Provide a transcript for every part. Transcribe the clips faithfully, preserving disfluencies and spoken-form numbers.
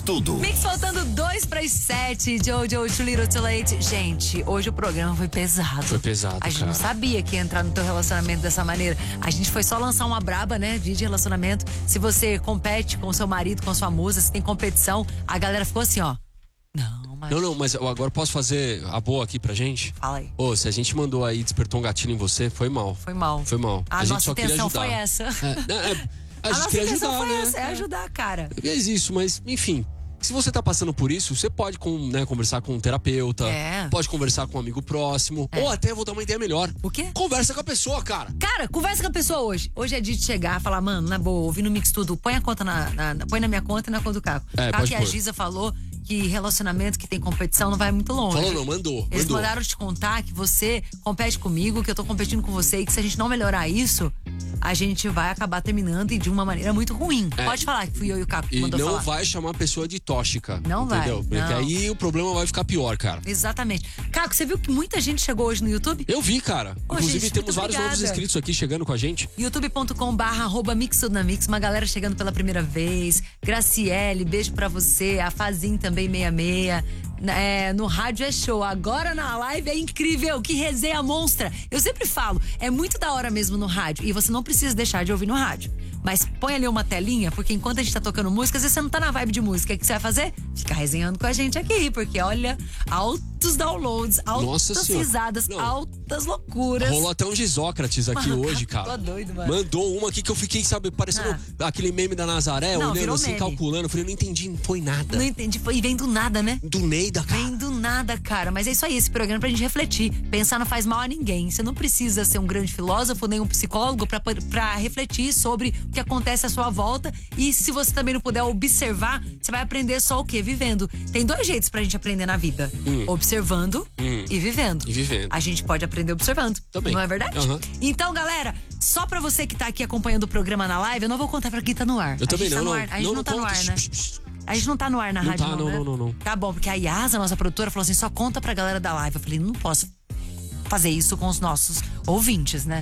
Tudo. Mix faltando dois para as sete. Jojo, Too Little Too Late. Gente, hoje o programa foi pesado. Foi pesado, A gente cara. não sabia que ia entrar no teu relacionamento dessa maneira. A gente foi só lançar uma braba, né, de relacionamento. Se você compete com o seu marido, com a sua musa, se tem competição, a galera ficou assim, ó. Não, mas... Não, não, mas eu agora posso fazer a boa aqui pra gente? Fala aí. Ô, se a gente mandou aí, despertou um gatilho em você, foi mal. Foi mal. Foi mal. A, A gente nossa só queria intenção ajudar. foi essa. É, é, a, A gente nossa queria intenção ajudar, foi né? essa, é ajudar, cara. É isso, mas enfim. Se você tá passando por isso, você pode com, né, conversar com um terapeuta, É. pode conversar com um amigo próximo, É. ou até vou dar uma ideia melhor. O quê? Conversa com a pessoa, cara. Cara, conversa com a pessoa hoje. Hoje é dia de chegar, falar, mano, na boa, ouvindo o Mix Tudo, põe a conta na, na- na- põe na minha conta e na conta do Caco. É, Caco pode e a pôr. Giza falou que relacionamento que tem competição não vai muito longe. Falou não, mandou, Eles mandou. mandaram te contar que você compete comigo, que eu tô competindo com você e que se a gente não melhorar isso, a gente vai acabar terminando e de uma maneira muito ruim. É. Pode falar que fui eu e o Caco que E mandou não falar. vai chamar a pessoa de tóxica. Não vai, entendeu? Porque não. aí o problema vai ficar pior, cara. Exatamente. Caco, você viu que muita gente chegou hoje no YouTube? Eu vi, cara. Ô, Inclusive, gente, temos muito vários novos obrigada. inscritos aqui chegando com a gente. youtube ponto com barra arroba Mix Tudo na Mix, uma galera chegando pela primeira vez. Graciele, beijo pra você. A Fazin também, meia meia. É, no rádio é show, agora na live é incrível, que resenha monstra. Eu sempre falo, é muito da hora mesmo no rádio, e você não precisa deixar de ouvir no rádio. Mas põe ali uma telinha, porque enquanto a gente tá tocando música, às vezes você não tá na vibe de música. O que você vai fazer? Ficar resenhando com a gente aqui, porque olha, altos downloads, Nossa altas Senhora. risadas, Não. altas loucuras. Rolou até um Gisócrates aqui Mano, hoje, tô cara. doido, mano. Mandou uma aqui que eu fiquei, sabe, parecendo aquele meme da Nazaré, Não, olhando virou assim, meme. calculando. Eu falei, não entendi, não foi nada. Não entendi, foi, e vem do nada, né? Do Neida, cara. Vem do nada, cara. Mas é isso aí, esse programa é pra gente refletir. Pensar não faz mal a ninguém. Você não precisa ser um grande filósofo, nem um psicólogo pra, pra refletir sobre o que acontece à sua volta. E se você também não puder observar, você vai aprender só o quê? Vivendo. Tem dois jeitos pra gente aprender na vida. Hum. Observando Hum. e vivendo. E vivendo. A gente pode aprender observando. Também. Não é verdade? Aham. Então, galera, só pra você que tá aqui acompanhando o programa na live, eu não vou contar pra quem tá no ar. Eu a também gente não, tá no não. ar. A gente Não, não, não tá no conta. ar, né? Shh, shh, shh. A gente não tá no ar na Não rádio, tá, não, não, né? não, não, não. Tá bom, porque a Yasa, nossa produtora, falou assim, só conta pra galera da live. Eu falei, não posso fazer isso com os nossos ouvintes, né?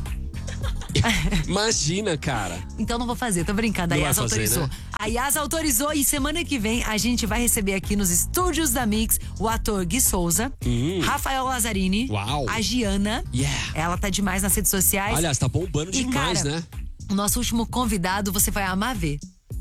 Imagina, cara. Então não vou fazer, tô brincando. A Não vai Yasa fazer, autorizou. né? A Yasa autorizou e semana que vem a gente vai receber aqui nos estúdios da Mix o ator Gui Souza, Hum. Rafael Lazzarini, Uau. a Giana. Yeah. Ela tá demais nas redes sociais. Aliás, tá bombando E, demais, cara, né? O nosso último convidado, você vai amar ver.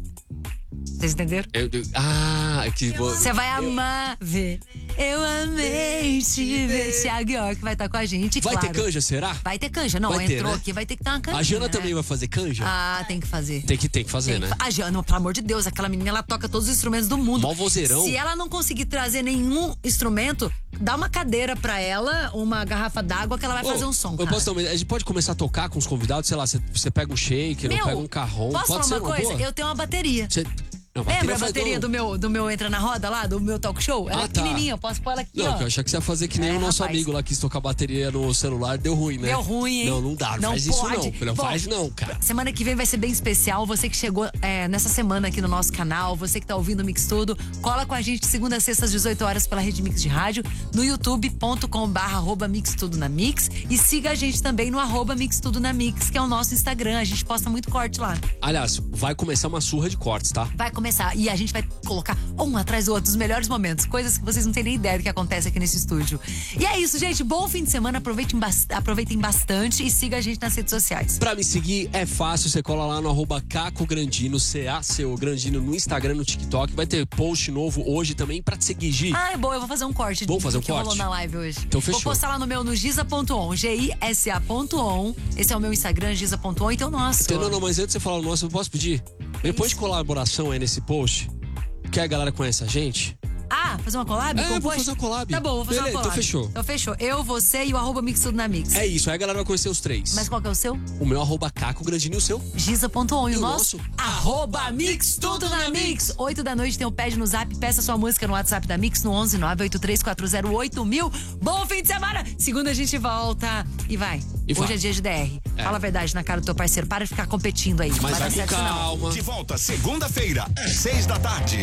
Vocês entenderam? Eu- eu- ah, é que vou. Você vai amar ver. Eu amei te ver. Thiago York vai estar com a gente, Vai claro. ter canja, será? Vai ter canja. Não, Vai ter, entrou né? aqui, vai ter que ter uma canja. A Jana né? também vai fazer canja? Ah, tem que fazer. Tem que, tem que fazer, né? A Jana, pelo amor de Deus, aquela menina, ela toca todos os instrumentos do mundo. Mó vozeirão. Se ela não conseguir trazer nenhum instrumento, dá uma cadeira pra ela, uma garrafa d'água que ela vai Ô, fazer um som, eu cara. posso dar uma- A gente pode começar a tocar com os convidados, sei lá, você, você pega um shaker, ou Meu, pega um carrom. posso pode falar ser uma coisa? boa? Eu tenho uma bateria. Você... Não, Lembra a faz- bateria não. do meu, do meu Entra na Roda lá, do meu talk show? Ela Ah, é tá. pequenininha, eu posso pôr ela aqui, Não, ó. que eu achei que você ia fazer que nem É, o nosso rapaz. amigo lá que quis tocar bateria no celular, deu ruim, né? Deu ruim, hein? Não, não dá, não, Não faz isso pode. não. Não Bom, faz não, cara. Semana que vem vai ser bem especial. Você que chegou é, nessa semana aqui no nosso canal, você que tá ouvindo o Mix Tudo, cola com a gente de segunda a sexta às dezoito horas pela Rede Mix de Rádio, no youtube ponto com barra arroba Mix Tudo na Mix, e siga a gente também no arroba Mix Tudo na Mix, que é o nosso Instagram. A gente posta muito corte lá. Aliás, vai começar uma surra de cortes, tá? Vai começar e a gente vai colocar um atrás do outro, os melhores momentos, coisas que vocês não têm nem ideia do que acontece aqui nesse estúdio. E é isso, gente. Bom fim de semana, aproveitem, bas- aproveitem bastante e siga a gente nas redes sociais. Pra me seguir é fácil, você cola lá no arroba Caco Grandino, C A C O Grandino, no Instagram, no TikTok. Vai ter post novo hoje também pra te seguir, Gi. Ah, é bom, eu vou fazer um corte. Vamos fazer um do que rolou corte? na live hoje. Então fechou. Vou postar lá no meu, no giza ponto on, G I S A ponto on. Esse é o meu Instagram, giza ponto on. Então, nossa. Não, não, mas antes de você falar o nosso, eu posso pedir? Depois de colaboração aí nesse post, que a galera conhece a gente. Ah, fazer uma collab? É, com vou post? fazer uma collab. Tá bom, vou fazer Beleza, uma então collab. fechou. Então fechou. Eu, você e o arroba Mix Tudo na Mix. É isso, aí a galera vai conhecer os três. Mas qual que é o seu? O meu arroba Caco Grandino e o seu? giza ponto on. E, E o o nosso? nosso? Arroba Mix Tudo na Mix. Oito da noite tem o Pede no Zap. Peça sua música no WhatsApp da Mix no onze nove oito três quatro zero oito mil. Bom fim de semana. Segunda a gente volta. E vai. E Hoje vai. é dia de D R. É. Fala a verdade na cara do teu parceiro. Para de ficar competindo aí. Mas Vai vai dar com certo isso não. calma. De volta segunda-feira, seis da tarde.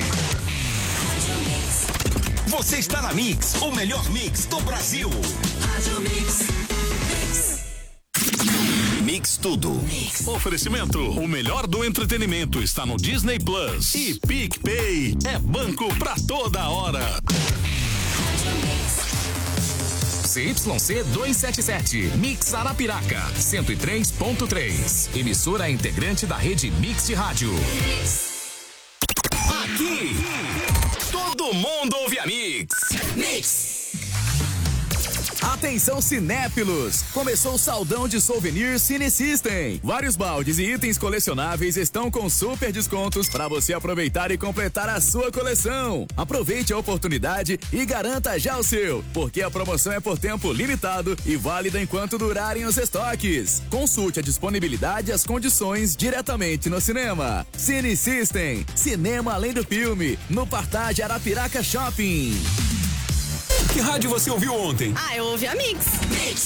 Você está na Mix, o melhor mix do Brasil. Mix tudo. Mix. Oferecimento, o melhor do entretenimento está no Disney Plus. E PicPay é banco pra toda hora. C Y C duzentos e setenta e sete, Mix Arapiraca, cento e três ponto três. Emissora integrante da rede Mix de Rádio. Aqui, todo mundo ouve a Mix. Mix. Atenção cinéfilos! Começou o saldão de souvenirs Cine System. Vários baldes e itens colecionáveis estão com super descontos para você aproveitar e completar a sua coleção. Aproveite a oportunidade e garanta já o seu, porque a promoção é por tempo limitado e válida enquanto durarem os estoques. Consulte a disponibilidade e as condições diretamente no cinema. Cine System, cinema além do filme, no Partage Arapiraca Shopping. Que rádio você ouviu ontem? Ah, eu ouvi a Mix. Mix.